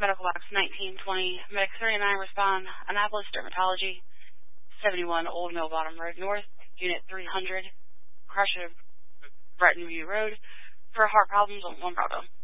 Medical Box 1920, Medic 39, respond, Annapolis Dermatology, 71 Old Mill Bottom Road North, Unit 300, crash of Brighton View Road, for heart problems on 1 Bravo.